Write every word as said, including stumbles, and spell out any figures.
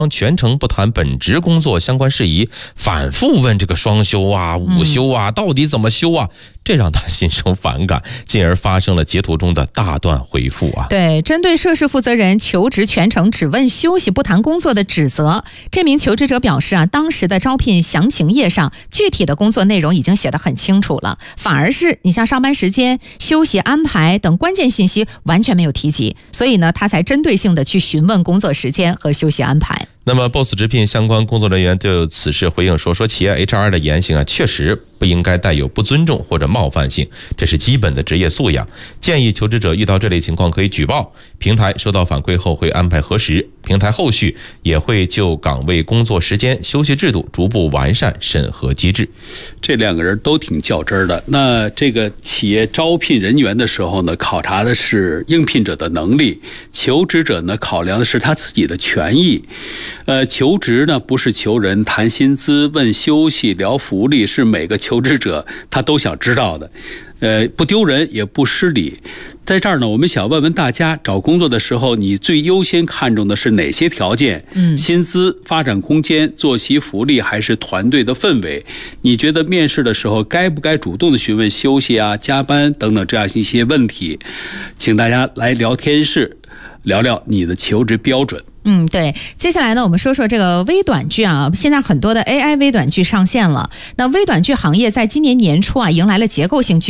全程不谈本职工作相关事宜，反复问这个双休啊、午休啊、嗯、到底怎么休啊，这让他心生反感，进而发生了截图中的大段回复啊。 对，针对涉事负责人求职全程只问休息不谈工作的指责，这名求职者表示啊，当时的招聘详情页上具体的工作内容已经写得很清楚了，反而是你像上班时间、休息安排等关键信息完全没有提及，所以呢，他才针对性的去询问工作时间和休息安排。 那么 Boss 直聘相关工作人员对此事回应说，说企业 H R 的言行啊，确实不应该带有不尊重或者冒犯性，这是基本的职业素养。建议求职者遇到这类情况可以举报，平台收到反馈后会安排核实，平台后续也会就岗位工作时间、休息制度逐步完善审核机制。 这两个人都挺较真的。那这个企业招聘人员的时候呢，考察的是应聘者的能力，求职者呢考量的是他自己的权益。呃，求职呢不是求人，谈薪资、问休息、聊福利，是每个求职者他都想知道的。呃，不丢人也不失礼。在这儿呢，我们想问问大家，找工作的时候，你最优先看重的是哪些条件？嗯，薪资、发展空间、作息福利，还是团队的氛围？你觉得面试的时候该不该主动的询问休息啊、加班等等这样一些问题？请大家来聊天室聊聊你的求职标准。 嗯，对。接下来呢，我们说说这个微短剧啊。现在很多的 A I 微短剧上线了。那微短剧行业在今年年初啊，迎来了结构性巨